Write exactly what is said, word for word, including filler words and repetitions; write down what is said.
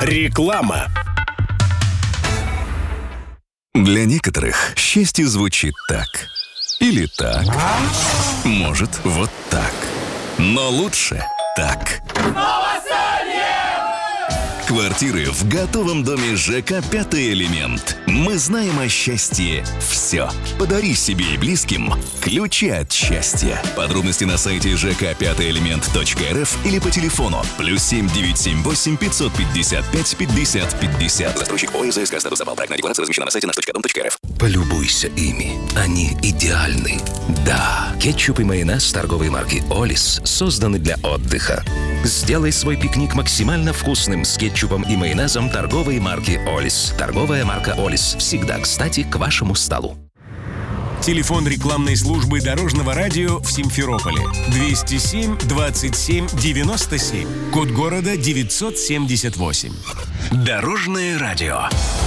Реклама. Для некоторых счастье звучит так. Или так. Может, вот так. Но лучше так. Квартиры в готовом доме ЖК «Пятый элемент». Мы знаем о счастье все. Подари себе и близким ключи от счастья. Подробности на сайте жк пятый элемент точка эр эф или по телефону плюс семь девятьсот семьдесят восемь пятьсот пятьдесят пять пятьдесят пятьдесят. Застройщик ОССК. Статус запал. Проектная декларация размещена на сайте наш точка дом точка эр эф. Полюбуйся ими. Они идеальны. Да, кетчуп и майонез торговой марки «Олис» созданы для отдыха. Сделай свой пикник максимально вкусным с кетчупом и майонезом торговой марки «Олис». Торговая марка «Олис» всегда кстати к вашему столу. Телефон рекламной службы Дорожного радио в Симферополе. двести семь двадцать семь девяносто семь. Код города девятьсот семьдесят восемь. Дорожное радио.